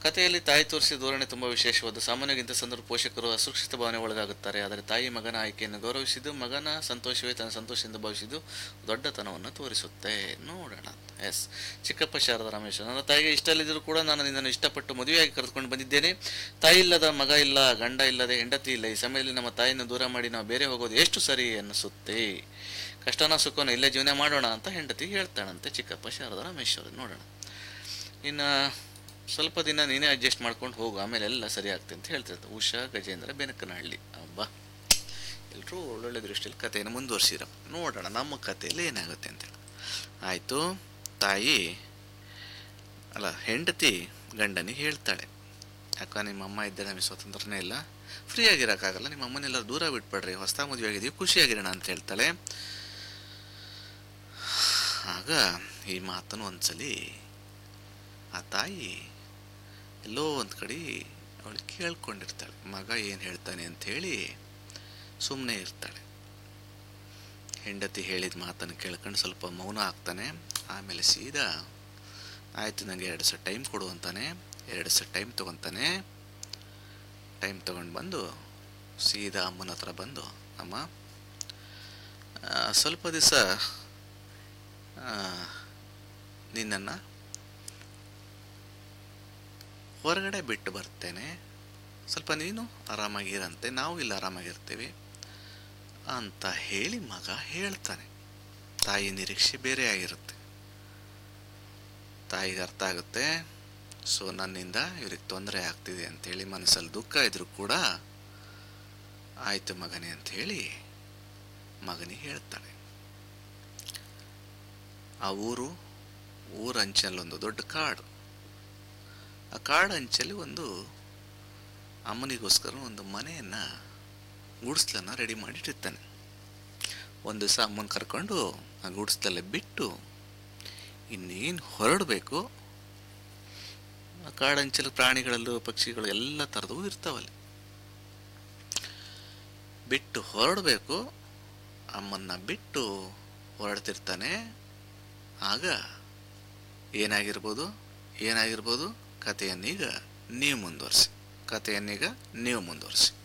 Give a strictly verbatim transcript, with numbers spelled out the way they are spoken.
ಕಥೆಯಲ್ಲಿ ತಾಯಿ ತೋರಿಸಿದ ಧೋರಣೆ ತುಂಬ ವಿಶೇಷವಾದ. ಸಾಮಾನ್ಯವಾಗಿ ಇಂಥ ಸಂದರ್ಭ ಪೋಷಕರು ಅಸುರಕ್ಷಿತ ಭಾವನೆ ಒಳಗಾಗುತ್ತಾರೆ. ಆದರೆ ತಾಯಿ ಮಗನ ಆಯ್ಕೆಯನ್ನು ಗೌರವಿಸಿದ್ದು, ಮಗನ ಸಂತೋಷವೇ ತನ್ನ ಸಂತೋಷದಿಂದ ಭಾವಿಸಿದ್ದು ದೊಡ್ಡತನವನ್ನು ತೋರಿಸುತ್ತೆ. ನೋಡೋಣ. ಎಸ್, ಚಿಕ್ಕಪ್ಪ ಶಾರದಾ ರಮೇಶ್. ನನ್ನ ತಾಯಿಗೆ ಇಷ್ಟ ಇಲ್ಲದಿದ್ದರೂ ಕೂಡ ನಾನು ನಿನ್ನನ್ನು ಇಷ್ಟಪಟ್ಟು ಮದುವೆಯಾಗಿ ಕರೆದುಕೊಂಡು ಬಂದಿದ್ದೇನೆ. ತಾಯಿ ಇಲ್ಲದ ಮಗ ಇಲ್ಲ, ಗಂಡ ಇಲ್ಲದೆ ಹೆಂಡತಿ ಇಲ್ಲ. ಈ ಸಮಯದಲ್ಲಿ ನಮ್ಮ ತಾಯಿಯನ್ನು ದೂರ ಮಾಡಿ ನಾವು ಬೇರೆ ಹೋಗೋದು ಎಷ್ಟು ಸರಿ ಅನ್ನಿಸುತ್ತೆ. ಕಷ್ಟನ ಸುಖನ ಇಲ್ಲೇ ಜೀವನ ಮಾಡೋಣ ಅಂತ ಹೆಂಡತಿ ಹೇಳ್ತಾಳಂತೆ ಚಿಕ್ಕಪ್ಪ ಶಾರದಾ ರಮೇಶ್ ಅವರು. ನೋಡೋಣ. ಇನ್ನು ಸ್ವಲ್ಪ ದಿನ ನೀನೇ ಅಡ್ಜಸ್ಟ್ ಮಾಡ್ಕೊಂಡು ಹೋಗು, ಆಮೇಲೆ ಎಲ್ಲ ಸರಿ ಆಗ್ತದೆ ಅಂತ ಹೇಳ್ತಿರ್ತಾರೆ ಉಷಾ ಗಜೇಂದ್ರ ಬೆನಕನಹಳ್ಳಿ. ಅಬ್ಬಾ, ಎಲ್ಲರೂ ಒಳ್ಳೊಳ್ಳೆ ದೃಷ್ಟಿಯಲ್ಲಿ ಕಥೆಯನ್ನು ಮುಂದುವರಿಸಿರ. ನೋಡೋಣ ನಮ್ಮ ಕಥೆಯಲ್ಲಿ ಏನಾಗುತ್ತೆ ಅಂತೇಳಿ. ಆಯಿತು, ತಾಯಿ ಅಲ್ಲ ಹೆಂಡತಿ ಗಂಡನಿಗೆ ಹೇಳ್ತಾಳೆ, ಯಾಕ ನಿಮ್ಮ ಅಮ್ಮ ಇದ್ದರೆ ನಮಗೆ ಸ್ವತಂತ್ರನೇ ಇಲ್ಲ, ಫ್ರೀ ಆಗಿರೋಕ್ಕಾಗಲ್ಲ, ನಿಮ್ಮ ಅಮ್ಮನೆಲ್ಲರೂ ದೂರ ಬಿಟ್ಬಿಡ್ರಿ, ಹೊಸ ಮದುವೆ ಆಗಿದ್ದೀವಿ, ಖುಷಿಯಾಗಿರೋಣ ಅಂತ ಹೇಳ್ತಾಳೆ. ಆಗ ಈ ಮಾತನ್ನು ಒಂದ್ಸಲಿ ಆ ತಾಯಿ ಎಲ್ಲೋ ಒಂದು ಕಡೆ ಅವಳು ಕೇಳ್ಕೊಂಡಿರ್ತಾಳೆ, ಮಗ ಏನು ಹೇಳ್ತಾನೆ ಅಂಥೇಳಿ ಸುಮ್ಮನೆ ಇರ್ತಾಳೆ. ಹೆಂಡತಿ ಹೇಳಿದ ಮಾತನ್ನು ಕೇಳ್ಕೊಂಡು ಸ್ವಲ್ಪ ಮೌನ ಆಗ್ತಾನೆ. ಆಮೇಲೆ ಸೀದಾ ಆಯಿತು ನನಗೆ ಎರಡು ಸಲ ಟೈಮ್ ಕೊಡು ಅಂತಾನೆ. ಎರಡು ಸಲ ಟೈಮ್ ತೊಗೊತಾನೆ. ಟೈಮ್ ತೊಗೊಂಡು ಬಂದು ಸೀದಾ ಅಮ್ಮನ ಹತ್ರ ಬಂದು, ಅಮ್ಮ ಸ್ವಲ್ಪ ದಿವಸ ನಿನ್ನನ್ನು ಹೊರಗಡೆ ಬಿಟ್ಟು ಬರ್ತೇನೆ, ಸ್ವಲ್ಪ ನೀನು ಆರಾಮಾಗಿರಂತೆ, ನಾವು ಇಲ್ಲಿ ಆರಾಮಾಗಿರ್ತೀವಿ ಅಂತ ಹೇಳಿ ಮಗ ಹೇಳ್ತಾನೆ. ತಾಯಿ ನಿರೀಕ್ಷೆ ಬೇರೆ ಆಗಿರುತ್ತೆ. ತಾಯಿಗೆ ಅರ್ಥ ಆಗುತ್ತೆ, ಸೊ ನನ್ನಿಂದ ಇವ್ರಿಗೆ ತೊಂದರೆ ಆಗ್ತಿದೆ ಅಂಥೇಳಿ ಮನಸ್ಸಲ್ಲಿ ದುಃಖ ಇದ್ರೂ ಕೂಡ ಆಯಿತು ಮಗನೇ ಅಂಥೇಳಿ ಮಗನಿಗೆ ಹೇಳ್ತಾಳೆ. ಆ ಊರು ಊರ ಅಂಚಲ್ಲೊಂದು ದೊಡ್ಡ ಕಾಡು. ಆ ಕಾಡು ಅಂಚಲ್ಲಿ ಒಂದು ಅಮ್ಮನಿಗೋಸ್ಕರ ಒಂದು ಮನೆಯನ್ನು ಗುಡಿಸ್ಲನ್ನು ರೆಡಿ ಮಾಡಿಟ್ಟಿರ್ತಾನೆ. ಒಂದು ದಿವಸ ಅಮ್ಮನ ಕರ್ಕೊಂಡು ಆ ಗುಡಿಸ್ಲಲ್ಲೇ ಬಿಟ್ಟು ಇನ್ನೇನು ಹೊರಡಬೇಕು. ಆ ಕಾಡಂಚಲು ಪ್ರಾಣಿಗಳಲ್ಲೂ ಪಕ್ಷಿಗಳು ಎಲ್ಲ ಥರದವು ಇರ್ತಾವಲ್ಲಿ. ಬಿಟ್ಟು ಹೊರಡಬೇಕು, ಅಮ್ಮನ್ನ ಬಿಟ್ಟು ಹೊರಡ್ತಿರ್ತಾನೆ. ಆಗ ಏನಾಗಿರ್ಬೋದು ಏನಾಗಿರ್ಬೋದು ಕಥೆಯನ್ನೀಗ ನೀವು ಮುಂದುವರಿಸಿ ಕಥೆಯನ್ನೀಗ ನೀವು ಮುಂದುವರಿಸಿ